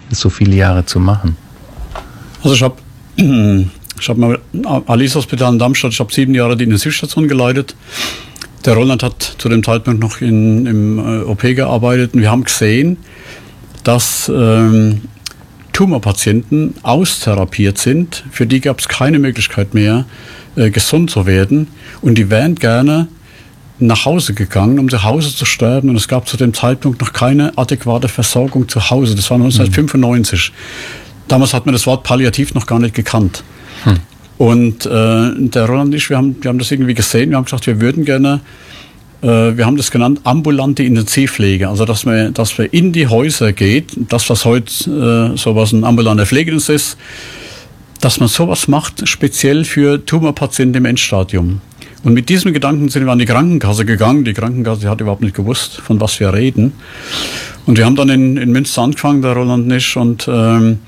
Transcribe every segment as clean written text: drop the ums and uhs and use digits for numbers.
das so viele Jahre zu machen? Also ich habe mal Alice Hospital in Darmstadt, ich habe 7 Jahre die Intensivstation geleitet. Der Roland hat zu dem Zeitpunkt noch im OP gearbeitet und wir haben gesehen, dass Tumorpatienten austherapiert sind. Für die gab es keine Möglichkeit mehr, gesund zu werden. Und die wären gerne nach Hause gegangen, um zu Hause zu sterben. Und es gab zu dem Zeitpunkt noch keine adäquate Versorgung zu Hause. Das war 1995. Damals hat man das Wort Palliativ noch gar nicht gekannt. Und der Roland und ich, wir haben das irgendwie gesehen. Wir haben gesagt, wir würden gerne, wir haben das genannt, ambulante Intensivpflege. Also, dass wir in die Häuser geht, das, was heute sowas ein ambulanter Pflegedienst ist, dass man sowas macht, speziell für Tumorpatienten im Endstadium. Und mit diesem Gedanken sind wir an die Krankenkasse gegangen. Die Krankenkasse hat überhaupt nicht gewusst, von was wir reden. Und wir haben dann in Münster angefangen, der Roland und ich, und haben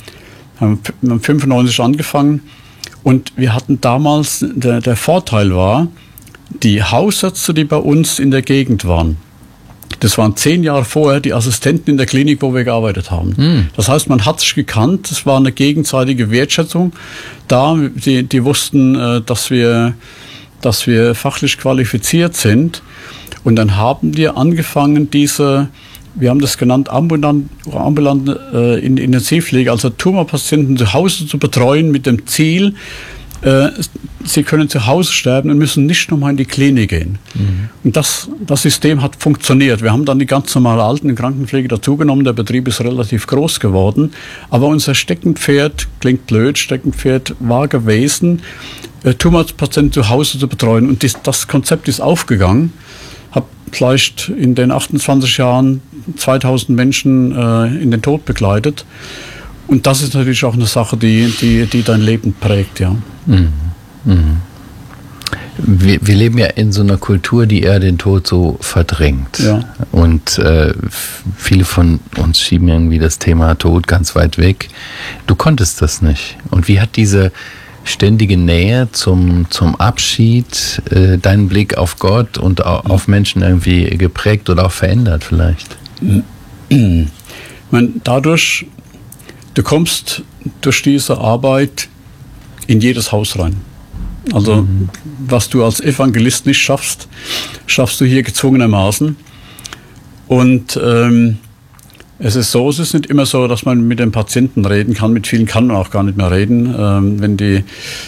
1995 angefangen. Und wir hatten damals, der Vorteil war, die Hausärzte, die bei uns in der Gegend waren, das waren 10 Jahre vorher die Assistenten in der Klinik, wo wir gearbeitet haben. Das heißt, man hat sich gekannt, es war eine gegenseitige Wertschätzung da. Die wussten, dass wir fachlich qualifiziert sind. Und dann haben wir angefangen, wir haben das genannt, ambulante Intensivpflege, also Tumorpatienten zu Hause zu betreuen mit dem Ziel, sie können zu Hause sterben und müssen nicht nochmal in die Klinik gehen. Und das System hat funktioniert. Wir haben dann die ganz normale Alten- Krankenpflege dazugenommen. Der Betrieb ist relativ groß geworden. Aber unser Steckenpferd, klingt blöd, Steckenpferd war gewesen, Tumorpatienten zu Hause zu betreuen. Und das Konzept ist aufgegangen. Habe vielleicht in den 28 Jahren 2000 Menschen in den Tod begleitet. Und das ist natürlich auch eine Sache, die dein Leben prägt, ja. Wir leben ja in so einer Kultur, die eher den Tod so verdrängt. Ja. Und viele von uns schieben irgendwie das Thema Tod ganz weit weg. Du konntest das nicht. Und wie hat diese ständige Nähe zum Abschied deinen Blick auf Gott und auf Menschen irgendwie geprägt oder auch verändert vielleicht? Ich meine, du kommst durch diese Arbeit in jedes Haus rein. Also was du als Evangelist nicht schaffst, schaffst du hier gezwungenermaßen. Und es ist nicht immer so, dass man mit den Patienten reden kann. Mit vielen kann man auch gar nicht mehr reden, wenn die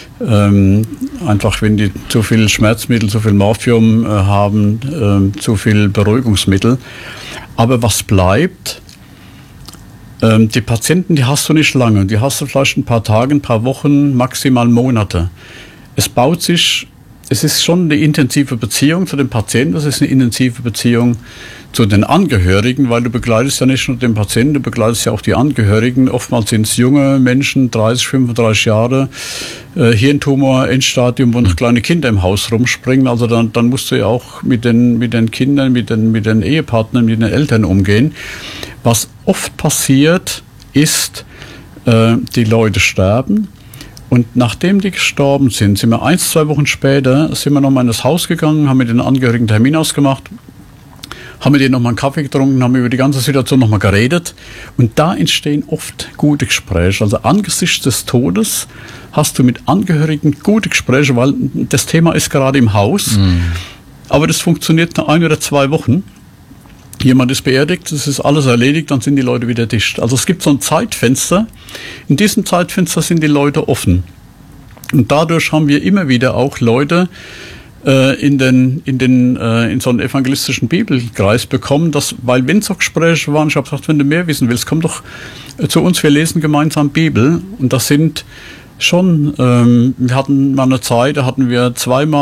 zu viel Schmerzmittel, zu viel Morphium haben, zu viel Beruhigungsmittel. Aber was bleibt? Die Patienten, die hast du nicht lange. Die hast du vielleicht ein paar Tage, ein paar Wochen, maximal Monate. Es ist schon eine intensive Beziehung zu den Patienten, das ist eine intensive Beziehung zu den Angehörigen, weil du begleitest ja nicht nur den Patienten, du begleitest ja auch die Angehörigen. Oftmals sind es junge Menschen, 30, 35 Jahre, Hirntumor, Endstadium, wo noch kleine Kinder im Haus rumspringen. Also dann musst du ja auch mit den Kindern, mit den Ehepartnern, mit den Eltern umgehen. Was oft passiert, ist, die Leute sterben. Und nachdem die gestorben sind wir 1-2 Wochen später, sind wir nochmal in das Haus gegangen, haben mit den Angehörigen einen Termin ausgemacht, haben mit denen nochmal einen Kaffee getrunken, haben über die ganze Situation nochmal geredet. Und da entstehen oft gute Gespräche. Also angesichts des Todes hast du mit Angehörigen gute Gespräche, weil das Thema ist gerade im Haus. Aber das funktioniert nach 1 oder 2 Wochen. Jemand ist beerdigt, es ist alles erledigt, dann sind die Leute wieder dicht. Also es gibt so ein Zeitfenster. In diesem Zeitfenster sind die Leute offen. Und dadurch haben wir immer wieder auch Leute in so einen evangelistischen Bibelkreis bekommen, weil wenn so Gespräche waren, ich habe gesagt, wenn du mehr wissen willst, komm doch zu uns, wir lesen gemeinsam Bibel. Und das sind schon, wir hatten mal eine Zeit, da hatten wir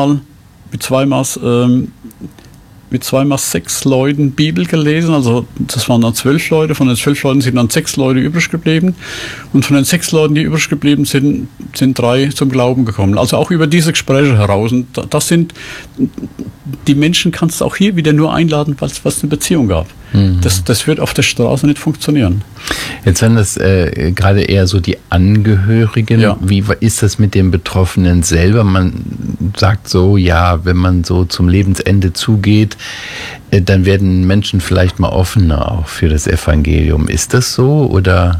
mit zweimal 6 Leuten Bibel gelesen, also das waren dann 12 Leute, von den 12 Leuten sind dann 6 Leute übrig geblieben und von den 6 Leuten, die übrig geblieben sind 3 zum Glauben gekommen, also auch über diese Gespräche heraus. Und das sind, die Menschen kannst du auch hier wieder nur einladen, weil es eine Beziehung gab. Das wird auf der Straße nicht funktionieren. Jetzt sind das gerade eher so die Angehörigen. Ja. Wie ist das mit den Betroffenen selber? Man sagt so, ja, wenn man so zum Lebensende zugeht, dann werden Menschen vielleicht mal offener auch für das Evangelium. Ist das so oder